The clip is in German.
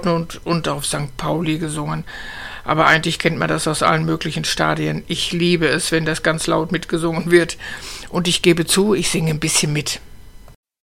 und auf St. Pauli gesungen. Aber eigentlich kennt man das aus allen möglichen Stadien. Ich liebe es, wenn das ganz laut mitgesungen wird. Und ich gebe zu, ich singe ein bisschen mit.